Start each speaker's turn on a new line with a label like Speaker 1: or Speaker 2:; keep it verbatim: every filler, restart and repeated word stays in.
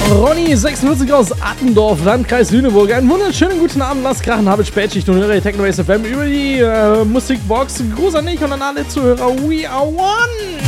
Speaker 1: Ronny sechsundvierzig aus Attendorf, Landkreis Lüneburg. Einen wunderschönen guten Abend, lasst krachen, habe Spätschicht und höre Techno Base F M über die äh, Musikbox. Gruß an dich und an alle Zuhörer. We are one!